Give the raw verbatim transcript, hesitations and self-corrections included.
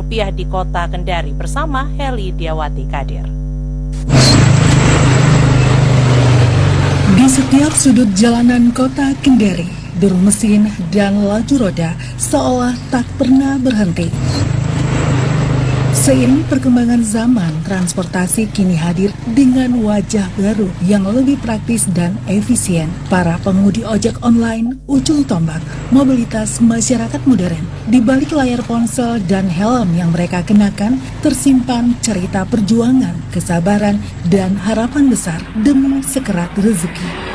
rupiah di kota Kendari bersama Heli Diawati Kadir. Di setiap sudut jalanan kota Kendari, deru mesin dan laju roda seolah tak pernah berhenti. Seiring perkembangan zaman, transportasi kini hadir dengan wajah baru yang lebih praktis dan efisien. Para pengemudi ojek online, ujung tombak mobilitas masyarakat modern. Di balik layar ponsel dan helm yang mereka kenakan, tersimpan cerita perjuangan, kesabaran, dan harapan besar demi sekerat rezeki.